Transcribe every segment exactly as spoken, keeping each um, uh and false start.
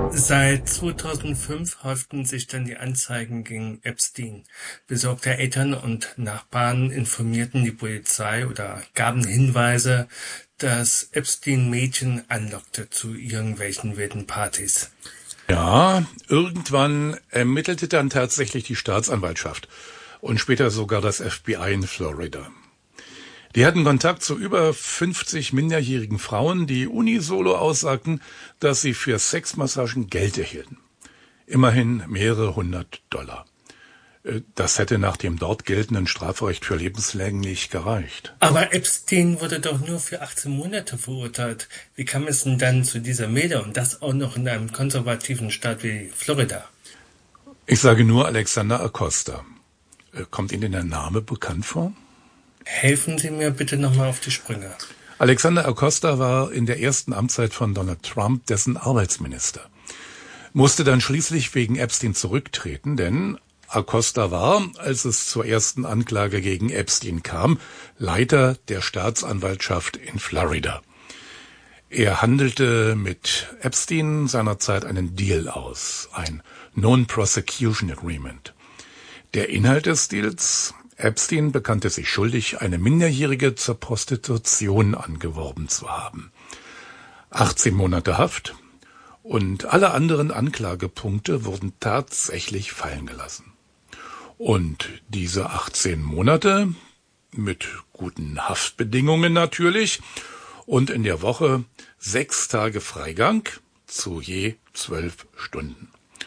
Seit zweitausendfünf häuften sich dann die Anzeigen gegen Epstein. Besorgte Eltern und Nachbarn informierten die Polizei oder gaben Hinweise, dass Epstein Mädchen anlockte zu irgendwelchen wilden Partys. Ja, irgendwann ermittelte dann tatsächlich die Staatsanwaltschaft und später sogar das F B I in Florida. Die hatten Kontakt zu über fünfzig minderjährigen Frauen, die unisono aussagten, dass sie für Sexmassagen Geld erhielten. Immerhin mehrere hundert Dollar. Das hätte nach dem dort geltenden Strafrecht für lebenslänglich gereicht. Aber Epstein wurde doch nur für achtzehn Monate verurteilt. Wie kam es denn dann zu dieser Milde und das auch noch in einem konservativen Staat wie Florida? Ich sage nur Alexander Acosta. Kommt Ihnen der Name bekannt vor? Helfen Sie mir bitte nochmal auf die Sprünge. Alexander Acosta war in der ersten Amtszeit von Donald Trump dessen Arbeitsminister. Musste dann schließlich wegen Epstein zurücktreten, denn Acosta war, als es zur ersten Anklage gegen Epstein kam, Leiter der Staatsanwaltschaft in Florida. Er handelte mit Epstein seinerzeit einen Deal aus, ein Non-Prosecution Agreement. Der Inhalt des Deals: Epstein bekannte sich schuldig, eine Minderjährige zur Prostitution angeworben zu haben. achtzehn Monate Haft und alle anderen Anklagepunkte wurden tatsächlich fallen gelassen. Und diese achtzehn Monate, mit guten Haftbedingungen natürlich, und in der Woche sechs Tage Freigang zu je zwölf Stunden.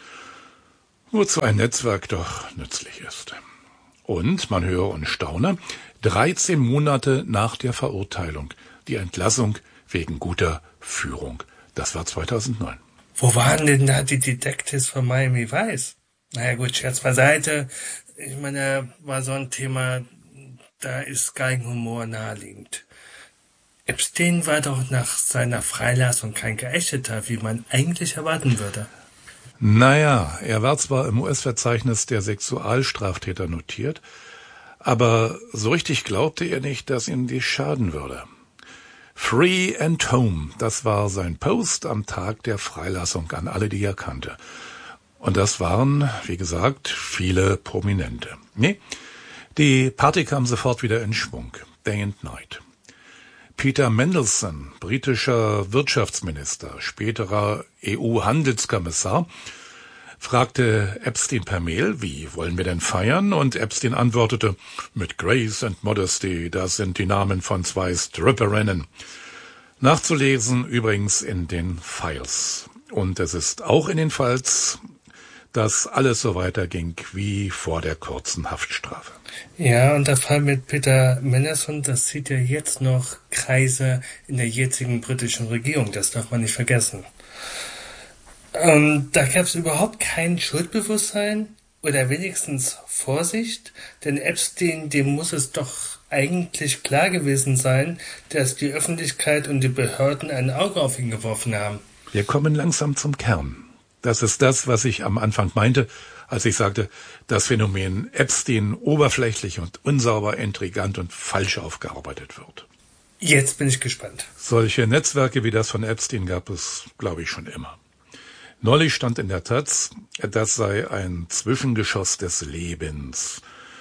Wozu ein Netzwerk doch nützlich ist. Und, man höre und staune, dreizehn Monate nach der Verurteilung die Entlassung wegen guter Führung. Das war zweitausendneun. Wo waren denn da die Detectives von Miami Vice? Naja gut, Scherz beiseite. Ich meine, war so ein Thema, da ist Galgenhumor naheliegend. Epstein war doch nach seiner Freilassung kein Geächteter, wie man eigentlich erwarten würde. Naja, er war zwar im U S-Verzeichnis der Sexualstraftäter notiert, aber so richtig glaubte er nicht, dass ihm dies schaden würde. Free and Home, das war sein Post am Tag der Freilassung an alle, die er kannte. Und das waren, wie gesagt, viele Prominente. Nee, die Party kam sofort wieder in Schwung. Day and Night. Peter Mandelson, britischer Wirtschaftsminister, späterer E U-Handelskommissar, fragte Epstein per Mail, wie wollen wir denn feiern? Und Epstein antwortete, mit Grace and Modesty, das sind die Namen von zwei Stripperinnen. Nachzulesen übrigens in den Files. Und es ist auch in den Files, dass alles so weiterging wie vor der kurzen Haftstrafe. Ja, und der Fall mit Peter Mandelson, das zieht ja jetzt noch Kreise in der jetzigen britischen Regierung, das darf man nicht vergessen. Ähm, da gab es überhaupt kein Schuldbewusstsein oder wenigstens Vorsicht, denn Epstein, dem muss es doch eigentlich klar gewesen sein, dass die Öffentlichkeit und die Behörden ein Auge auf ihn geworfen haben. Wir kommen langsam zum Kern. Das ist das, was ich am Anfang meinte, als ich sagte, das Phänomen Epstein oberflächlich und unsauber, intrigant und falsch aufgearbeitet wird. Jetzt bin ich gespannt. Solche Netzwerke wie das von Epstein gab es, glaube ich, schon immer. Neulich stand in der Taz, das sei ein Zwischengeschoss des Lebens.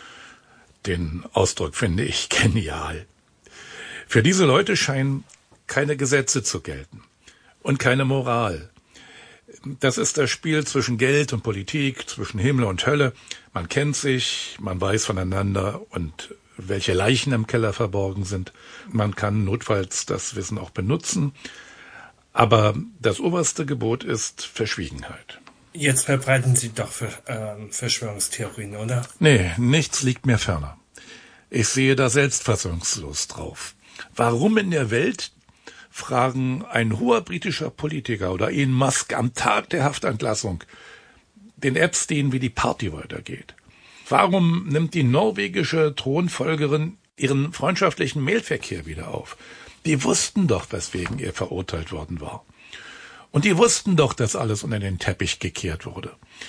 Den Ausdruck finde ich genial. Für diese Leute scheinen keine Gesetze zu gelten und keine Moral. Das ist das Spiel zwischen Geld und Politik, zwischen Himmel und Hölle. Man kennt sich, man weiß voneinander und welche Leichen im Keller verborgen sind. Man kann notfalls das Wissen auch benutzen. Aber das oberste Gebot ist Verschwiegenheit. Jetzt verbreiten Sie doch für, ähm, Verschwörungstheorien, oder? Nee, nichts liegt mir ferner. Ich sehe da selbst fassungslos drauf. Warum in der Welt fragen ein hoher britischer Politiker oder Elon Musk am Tag der Haftentlassung den Epstein, wie die Party weitergeht? Warum nimmt die norwegische Thronfolgerin ihren freundschaftlichen Mailverkehr wieder auf? Die wussten doch, weswegen er verurteilt worden war. Und die wussten doch, dass alles unter den Teppich gekehrt wurde.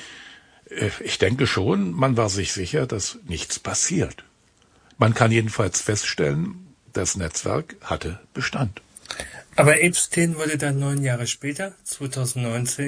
Ich denke schon, man war sich sicher, dass nichts passiert. Man kann jedenfalls feststellen, das Netzwerk hatte Bestand. Aber Epstein wurde dann neun Jahre später, zweitausendneunzehn,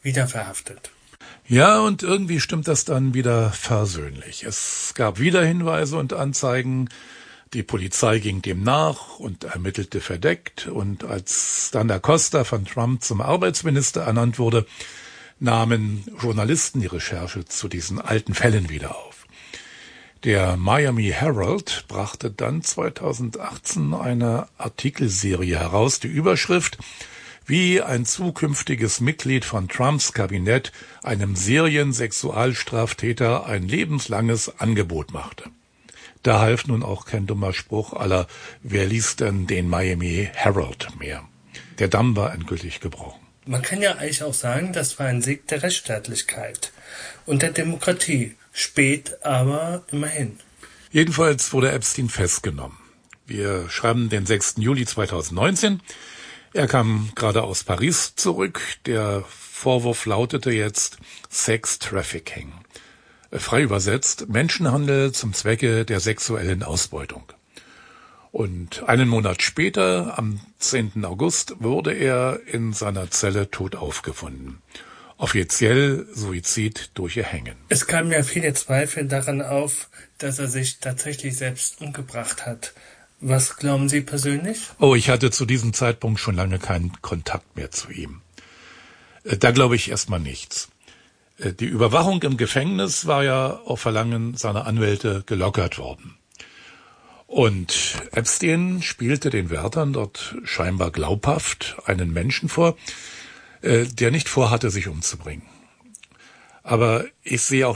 wieder verhaftet. Ja, und irgendwie stimmt das dann wieder versöhnlich. Es gab wieder Hinweise und Anzeigen. Die Polizei ging dem nach und ermittelte verdeckt. Und als dann Acosta von Trump zum Arbeitsminister ernannt wurde, nahmen Journalisten die Recherche zu diesen alten Fällen wieder auf. Der Miami Herald brachte dann zweitausendachtzehn eine Artikelserie heraus, die Überschrift: Wie ein zukünftiges Mitglied von Trumps Kabinett einem Seriensexualstraftäter ein lebenslanges Angebot machte. Da half nun auch kein dummer Spruch aller, wer liest denn den Miami Herald mehr? Der Damm war endgültig gebrochen. Man kann ja eigentlich auch sagen, das war ein Sieg der Rechtsstaatlichkeit und der Demokratie. Spät, aber immerhin. Jedenfalls wurde Epstein festgenommen. Wir schreiben den sechsten Juli zweitausendneunzehn. Er kam gerade aus Paris zurück. Der Vorwurf lautete jetzt Sex Trafficking. Frei übersetzt Menschenhandel zum Zwecke der sexuellen Ausbeutung. Und einen Monat später, am zehnten August, wurde er in seiner Zelle tot aufgefunden. Offiziell Suizid durch Erhängen. Es kamen ja viele Zweifel daran auf, dass er sich tatsächlich selbst umgebracht hat. Was glauben Sie persönlich? Oh, ich hatte zu diesem Zeitpunkt schon lange keinen Kontakt mehr zu ihm. Da glaube ich erstmal nichts. Die Überwachung im Gefängnis war ja auf Verlangen seiner Anwälte gelockert worden. Und Epstein spielte den Wärtern dort scheinbar glaubhaft einen Menschen vor, der nicht vorhatte, sich umzubringen. Aber ich sehe auch